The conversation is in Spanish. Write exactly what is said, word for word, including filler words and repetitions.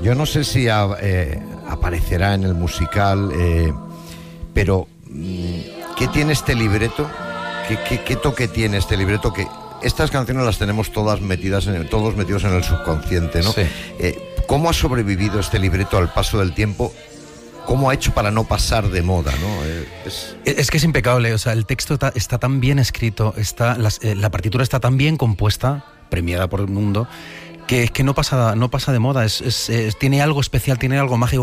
Yo no sé si a, eh, aparecerá en el musical, eh, pero ¿qué tiene este libreto? ¿Qué, qué, qué toque tiene este libreto? Que estas canciones las tenemos todas metidas, en el, todos metidos en el subconsciente, ¿no? Sí. Eh, ¿Cómo ha sobrevivido este libreto al paso del tiempo? ¿Cómo ha hecho para no pasar de moda, no? Es, es que es impecable, o sea, el texto está, está tan bien escrito, está, las, eh, la partitura está tan bien compuesta, premiada por el mundo, que es que no pasa, no pasa de moda, es, es, es, tiene algo especial, tiene algo mágico.